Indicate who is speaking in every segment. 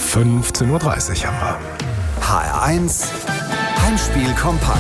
Speaker 1: 15.30 Uhr haben wir.
Speaker 2: HR1 Heimspiel kompakt.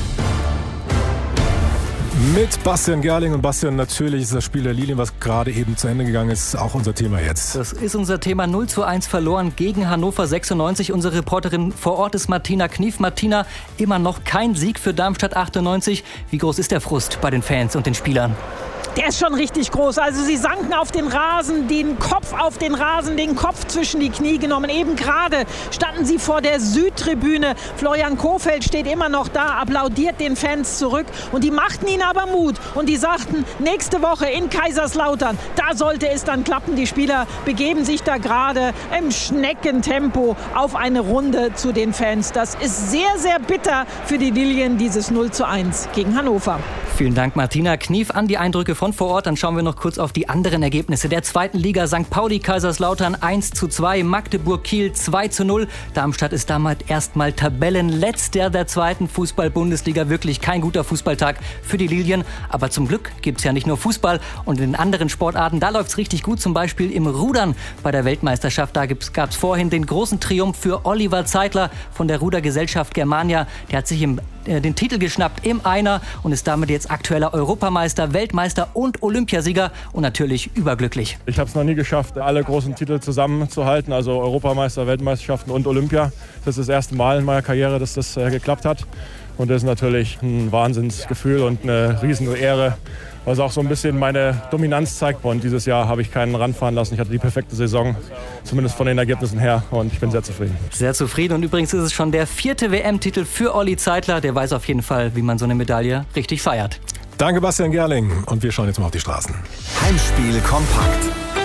Speaker 1: Mit Bastian Gerling. Und Bastian, natürlich ist das Spiel der Lilien, was gerade eben zu Ende gegangen ist, auch unser Thema jetzt.
Speaker 3: Das ist unser Thema. 0:1 verloren gegen Hannover 96. Unsere Reporterin vor Ort ist Martina Knief. Martina, immer noch kein Sieg für Darmstadt 98. Wie groß ist der Frust bei den Fans und den Spielern?
Speaker 4: Der ist schon richtig groß. Also sie sanken auf den Rasen, den Kopf auf den Rasen, den Kopf zwischen die Knie genommen. Eben gerade standen sie vor der Südtribüne. Florian Kohfeldt steht immer noch da, applaudiert den Fans zurück. Und die machten ihnen aber Mut. Und die sagten, nächste Woche in Kaiserslautern, da sollte es dann klappen. Die Spieler begeben sich da gerade im Schneckentempo auf eine Runde zu den Fans. Das ist sehr, sehr bitter für die Lilien, dieses 0:1 gegen Hannover.
Speaker 3: Vielen Dank, Martina Knief, an die Eindrücke von vor Ort. Dann schauen wir noch kurz auf die anderen Ergebnisse der zweiten Liga. St. Pauli Kaiserslautern 1:2, Magdeburg Kiel 2:0. Darmstadt ist damit erstmal Tabellenletzter der zweiten Fußball-Bundesliga. Wirklich kein guter Fußballtag für die Lilien. Aber zum Glück gibt es ja nicht nur Fußball und in den anderen Sportarten. Da läuft es richtig gut, zum Beispiel im Rudern bei der Weltmeisterschaft. Da gab es vorhin den großen Triumph für Oliver Zeitler von der Rudergesellschaft Germania. Der hat sich den Titel geschnappt im Einer und ist damit jetzt aktueller Europameister, Weltmeister und Olympiasieger und natürlich überglücklich.
Speaker 5: Ich habe es noch nie geschafft, alle großen Titel zusammenzuhalten, also Europameister, Weltmeisterschaften und Olympia. Das ist das erste Mal in meiner Karriere, dass das geklappt hat. Und das ist natürlich ein Wahnsinnsgefühl und eine riesen Ehre, was auch so ein bisschen meine Dominanz zeigt. Und dieses Jahr habe ich keinen ranfahren lassen. Ich hatte die perfekte Saison, zumindest von den Ergebnissen her. Und ich bin sehr zufrieden.
Speaker 3: Sehr zufrieden. Und übrigens ist es schon der 4. WM-Titel für Olli Zeitler. Der weiß auf jeden Fall, wie man so eine Medaille richtig feiert.
Speaker 1: Danke, Bastian Gerling. Und wir schauen jetzt mal auf die Straßen.
Speaker 2: Heimspiel kompakt.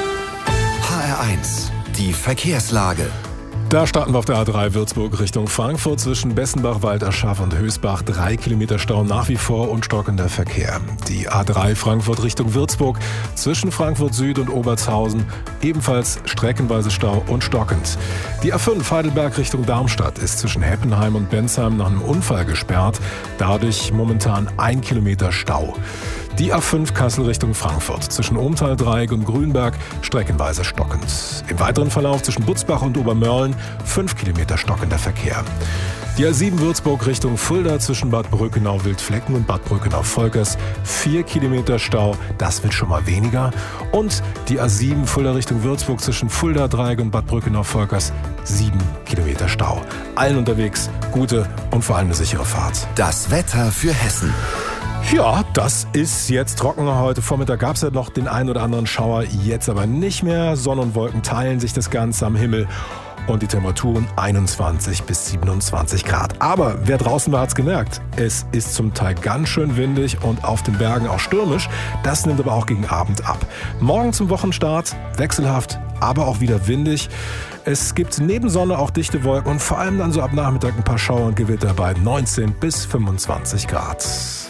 Speaker 2: HR1, die Verkehrslage.
Speaker 1: Da starten wir auf der A3 Würzburg Richtung Frankfurt zwischen Bessenbach, Walderschaff und Hösbach. 3 Kilometer Stau nach wie vor und stockender Verkehr. Die A3 Frankfurt Richtung Würzburg zwischen Frankfurt Süd und Obertshausen ebenfalls streckenweise Stau und stockend. Die A5 Heidelberg Richtung Darmstadt ist zwischen Heppenheim und Bensheim nach einem Unfall gesperrt. Dadurch momentan 1 Kilometer Stau. Die A5 Kassel Richtung Frankfurt zwischen Ohmtal-Dreieck und Grünberg streckenweise stockend. Im weiteren Verlauf zwischen Butzbach und Obermörlen 5 Kilometer stockender Verkehr. Die A7 Würzburg Richtung Fulda zwischen Bad Brückenau-Wildflecken und Bad Brückenau-Volkers 4 Kilometer Stau, das wird schon mal weniger. Und die A7 Fulda Richtung Würzburg zwischen Fulda-Dreieck und Bad Brückenau-Volkers 7 Kilometer Stau. Allen unterwegs gute und vor allem eine sichere Fahrt.
Speaker 2: Das Wetter für Hessen.
Speaker 1: Ja, das ist jetzt trockener. Heute Vormittag gab es ja noch den einen oder anderen Schauer, jetzt aber nicht mehr. Sonne und Wolken teilen sich das Ganze am Himmel und die Temperaturen 21 bis 27 Grad. Aber wer draußen war, hat es gemerkt. Es ist zum Teil ganz schön windig und auf den Bergen auch stürmisch. Das nimmt aber auch gegen Abend ab. Morgen zum Wochenstart wechselhaft, aber auch wieder windig. Es gibt neben Sonne auch dichte Wolken und vor allem dann so ab Nachmittag ein paar Schauer und Gewitter bei 19 bis 25 Grad.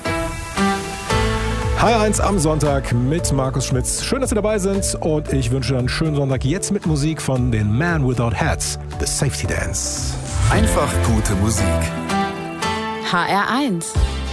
Speaker 1: HR1 am Sonntag mit Markus Schmitz. Schön, dass Sie dabei sind und ich wünsche einen schönen Sonntag jetzt mit Musik von den Man Without Hats, The Safety Dance.
Speaker 2: Einfach gute Musik.
Speaker 6: HR1